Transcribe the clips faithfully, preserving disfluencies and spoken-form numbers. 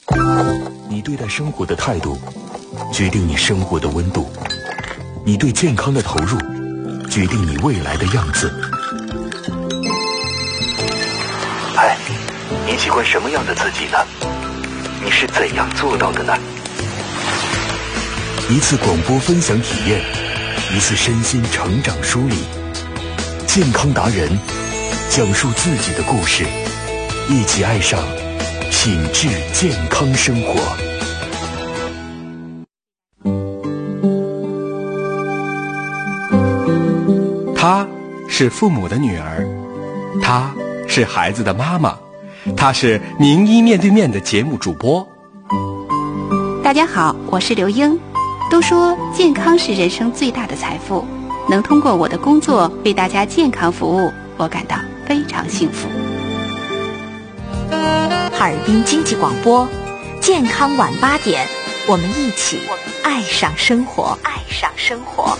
你对待生活的态度决定你生活的温度，你对健康的投入决定你未来的样子。嗨，你喜欢什么样的自己呢？你是怎样做到的呢？一次广播分享体验，一次身心成长梳理，健康达人讲述自己的故事，一起爱上品质健康生活。 她是父母的女儿，她是孩子的妈妈，她是名医面对面的节目主播。 大家好，我是刘英。都说健康是人生最大的财富，能通过我的工作为大家健康服务，我感到非常幸福。 哈尔滨经济广播，健康晚八点，我们一起爱上生活，爱上生活。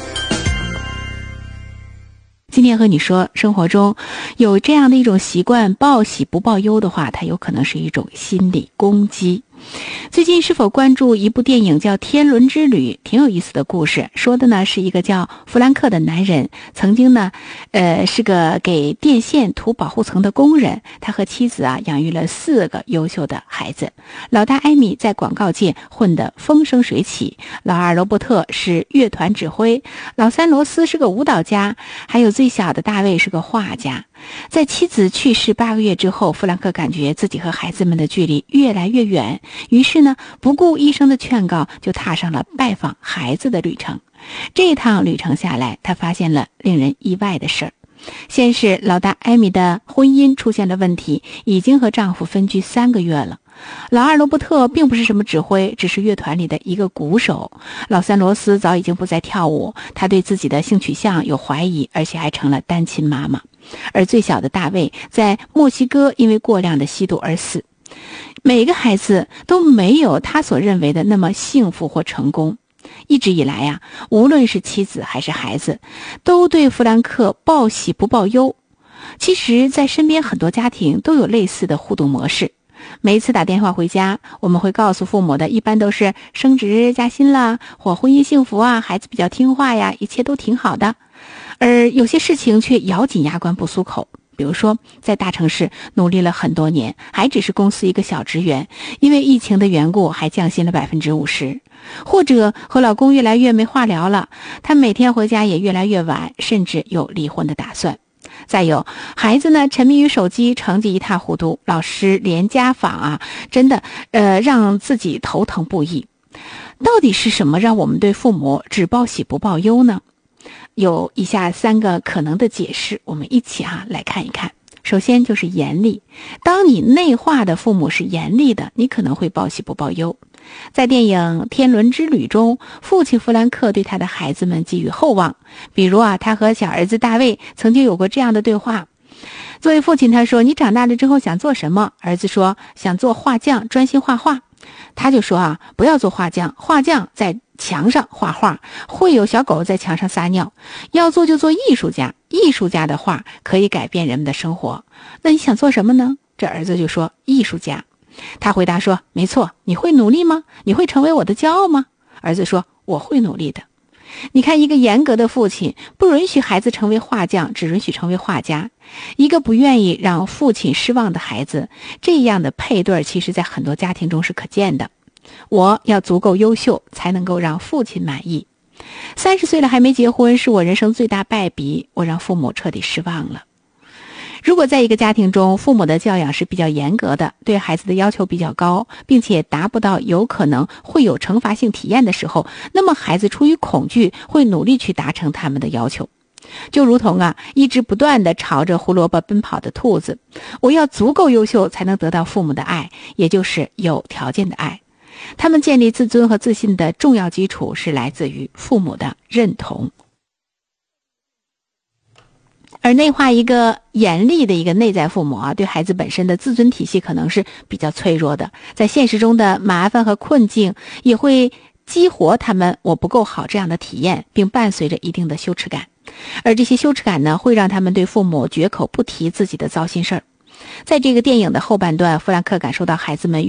今天和你说，生活中有这样的一种习惯，报喜不报忧的话，它有可能是一种心理攻击。最近是否关注一部电影叫《天伦之旅》，挺有意思的故事，说的呢是一个叫弗兰克的男人，曾经呢呃是个给电线涂保护层的工人，他和妻子啊养育了四个优秀的孩子。老大艾米在广告界混得风生水起，老二罗伯特是乐团指挥，老三罗斯是个舞蹈家，还有最小的大卫是个画家。在妻子去世八个月之后，弗兰克感觉自己和孩子们的距离越来越远，于是呢，不顾医生的劝告，就踏上了拜访孩子的旅程。这趟旅程下来，他发现了令人意外的事儿。先是老大艾米的婚姻出现了问题，已经和丈夫分居三个月了。老二罗伯特并不是什么指挥，只是乐团里的一个鼓手。老三罗斯早已经不再跳舞，他对自己的性取向有怀疑，而且还成了单亲妈妈。而最小的大卫在墨西哥因为过量的吸毒而死。每个孩子都没有他所认为的那么幸福或成功。一直以来啊，无论是妻子还是孩子，都对弗兰克报喜不报忧。其实在身边很多家庭都有类似的互动模式。每一次打电话回家，我们会告诉父母的一般都是升职加薪啦，或婚姻幸福啊，孩子比较听话呀，一切都挺好的。而有些事情却咬紧牙关不松口，比如说在大城市努力了很多年，还只是公司一个小职员，因为疫情的缘故还降薪了百分之五十。或者和老公越来越没话聊了，他每天回家也越来越晚，甚至有离婚的打算。再有孩子呢，沉迷于手机，成绩一塌糊涂，老师连家访啊，真的呃让自己头疼不已。到底是什么让我们对父母只报喜不报忧呢？有以下三个可能的解释，我们一起啊来看一看。首先就是严厉，当你内化的父母是严厉的，你可能会报喜不报忧。在电影《天伦之旅》中，父亲弗兰克对他的孩子们寄予厚望，比如啊，他和小儿子大卫曾经有过这样的对话。作为父亲，他说：“你长大了之后想做什么？”儿子说：“想做画匠，专心画画。”他就说啊，不要做画匠，画匠在墙上画画，会有小狗在墙上撒尿，要做就做艺术家，艺术家的画可以改变人们的生活。那你想做什么呢？这儿子就说艺术家。他回答说，没错，你会努力吗？你会成为我的骄傲吗？儿子说，我会努力的。你看，一个严格的父亲不允许孩子成为画匠，只允许成为画家。一个不愿意让父亲失望的孩子，这样的配对其实在很多家庭中是可见的。我要足够优秀，才能够让父亲满意。三十岁了还没结婚，是我人生最大败笔，我让父母彻底失望了。如果在一个家庭中，父母的教养是比较严格的，对孩子的要求比较高，并且达不到有可能会有惩罚性体验的时候，那么孩子出于恐惧会努力去达成他们的要求。就如同啊，一直不断地朝着胡萝卜奔跑的兔子，我要足够优秀才能得到父母的爱，也就是有条件的爱。他们建立自尊和自信的重要基础是来自于父母的认同。而内化一个严厉的一个内在父母啊，对孩子本身的自尊体系可能是比较脆弱的，在现实中的麻烦和困境也会激活他们我不够好这样的体验，并伴随着一定的羞耻感。而这些羞耻感呢，会让他们对父母绝口不提自己的糟心事儿。在这个电影的后半段，弗兰克感受到孩子们